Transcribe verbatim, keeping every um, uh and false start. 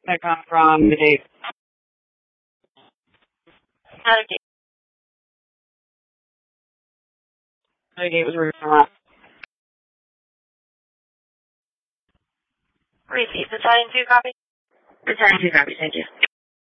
That come from the date. Not a date. The date was written wrong. Receipt. Returning two copies. Returning two copies, thank you.